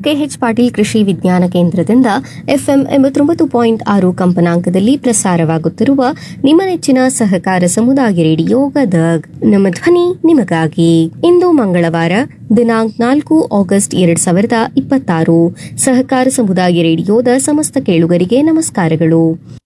K H Patil ಕೃಷಿ ವಿಜ್ಞಾನ ಕೇಂದ್ರದಿಂದ ಎಫ್ಎಂ 89.6 ಕಂಪನಾಂಕದಲ್ಲಿ ಪ್ರಸಾರವಾಗುತ್ತಿರುವ ನಿಮ್ಮ ನೆಚ್ಚಿನ ಸಹಕಾರ ಸಮುದಾಯ ರೇಡಿಯೋ ಗದಗ್. ನಮ್ಮ ಧ್ವನಿ ನಿಮಗಾಗಿ. ಇಂದು ಮಂಗಳವಾರ ದಿನಾಂಕ 4 ಆಗಸ್ಟ್ 2026. ಸಹಕಾರ ಸಮುದಾಯ ರೇಡಿಯೋದ ಸಮಸ್ತ ಕೇಳುಗರಿಗೆ ನಮಸ್ಕಾರಗಳು.